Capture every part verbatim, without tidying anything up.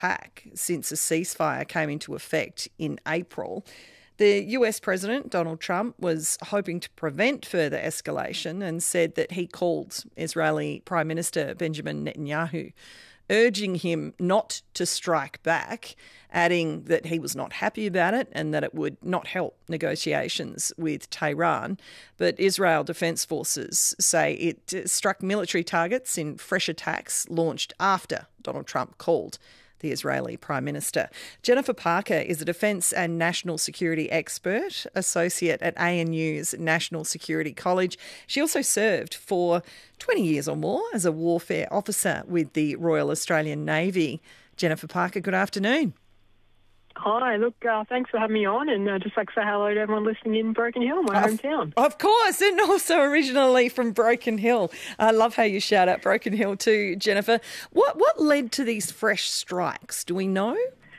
back since a ceasefire came into effect in April. The U S President, Donald Trump, was hoping to prevent further escalation and said that he called Israeli Prime Minister Benjamin Netanyahu, urging him not to strike back, adding that he was not happy about it and that it would not help negotiations with Tehran. But Israel Defense Forces say it struck military targets in fresh attacks launched after Donald Trump called the Israeli Prime Minister. Jennifer Parker is a defence and national security expert, associate at A N U's National Security College. She also served for twenty years or more as a warfare officer with the Royal Australian Navy. Jennifer Parker, good afternoon. Hi, look, uh, thanks for having me on, and uh, just like to say hello to everyone listening in Broken Hill, my of, hometown. Of course, and also originally from Broken Hill. I love how you shout out Broken Hill too, Jennifer. What what led to these fresh strikes? Do we know?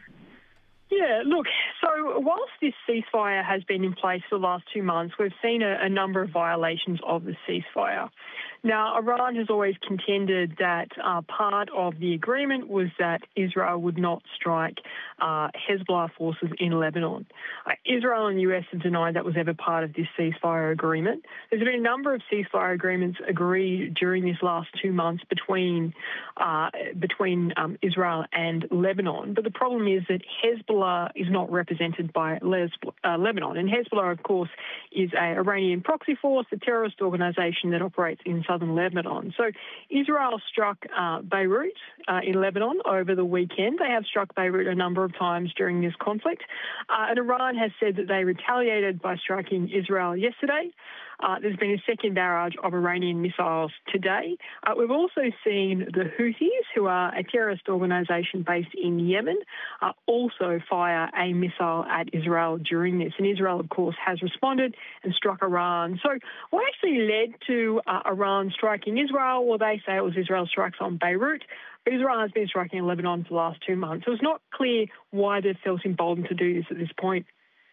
Yeah, look, so whilst this ceasefire has been in place for the last two months, we've seen a, a number of violations of the ceasefire. Now, Iran has always contended that uh, part of the agreement was that Israel would not strike uh, Hezbollah forces in Lebanon. Uh, Israel and the U S have denied that was ever part of this ceasefire agreement. There's been a number of ceasefire agreements agreed during this last two months between uh, between um, Israel and Lebanon, but the problem is that Hezbollah is not represented by Les- uh, Lebanon, and Hezbollah, of course, is an Iranian proxy force, a terrorist organisation that operates in southern Lebanon. So Israel struck uh, Beirut uh, in Lebanon over the weekend. They have struck Beirut a number of times during this conflict. Uh, and Iran has said that they retaliated by striking Israel yesterday. Uh, there's been a second barrage of Iranian missiles today. Uh, we've also seen the Houthis, who are a terrorist organisation based in Yemen, uh, also fire a missile at Israel during this. And Israel, of course, has responded and struck Iran. So what actually led to uh, Iran striking Israel? Well, they say it was Israel strikes on Beirut. But Israel has been striking in Lebanon for the last two months. So it's not clear why they felt emboldened to do this at this point.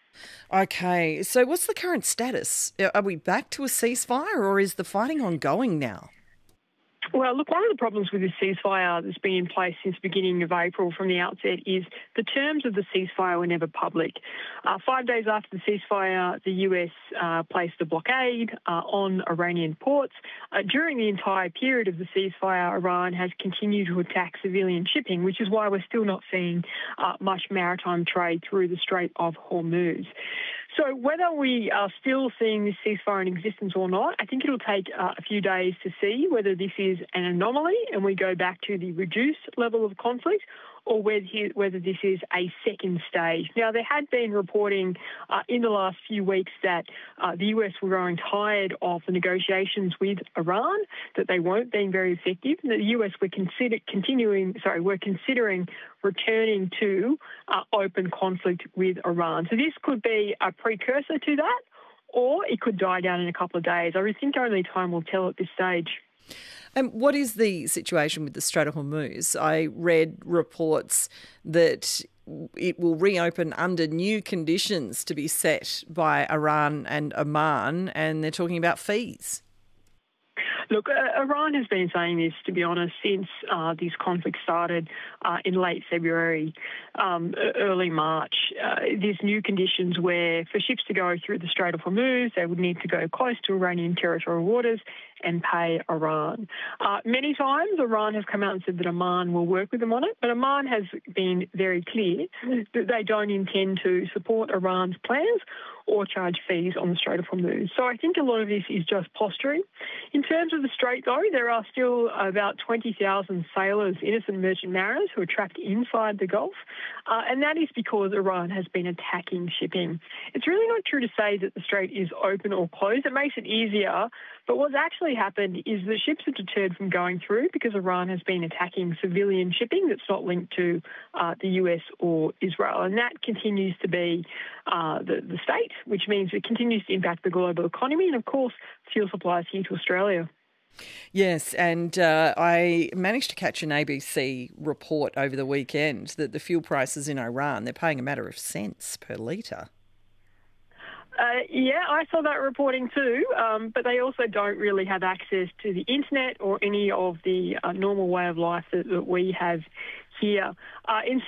Okay, so what's the current status? Are we back to a ceasefire, or is the fighting ongoing now? Well, look, one of the problems with this ceasefire that's been in place since the beginning of April from the outset is the terms of the ceasefire were never public. Uh, five days after the ceasefire, the U S uh, placed a blockade uh, on Iranian ports. Uh, during the entire period of the ceasefire, Iran has continued to attack civilian shipping, which is why we're still not seeing uh, much maritime trade through the Strait of Hormuz. So whether we are still seeing this ceasefire in existence or not, I think it'll take uh, a few days to see whether this is an anomaly and we go back to the reduced level of conflict, or whether, whether this is a second stage. Now, there had been reporting uh, in the last few weeks that uh, the U S were growing tired of the negotiations with Iran, that they weren't being very effective, and that the U S were consider, continuing, sorry, were considering returning to uh, open conflict with Iran. So this could be a precursor to that, or it could die down in a couple of days. I think only time will tell at this stage. And what is the situation with the Strait of Hormuz? I read reports that it will reopen under new conditions to be set by Iran and Oman, and they're talking about fees. Look, uh, Iran has been saying this, to be honest, since uh, this conflict started uh, in late February, um, early March. Uh, there's new conditions where for ships to go through the Strait of Hormuz, they would need to go close to Iranian territorial waters and pay Iran. Uh, many times Iran has come out and said that Oman will work with them on it, but Oman has been very clear that they don't intend to support Iran's plans or charge fees on the Strait of Hormuz. So I think a lot of this is just posturing. In terms of the Strait, though, there are still about twenty thousand sailors, innocent merchant mariners, who are trapped inside the Gulf, uh, and that is because Iran has been attacking shipping. It's really not true to say that the Strait is open or closed. It makes it easier, but what's actually happened is the ships are deterred from going through because Iran has been attacking civilian shipping that's not linked to uh, the U S or Israel, and that continues to be uh, the, the state, which means it continues to impact the global economy and, of course, fuel supplies here to Australia. Yes, and uh, I managed to catch an A B C report over the weekend that the fuel prices in Iran, they're paying a matter of cents per litre. Uh, yeah, I saw that reporting too, um, but they also don't really have access to the internet or any of the uh, normal way of life that, that we have here. Uh, in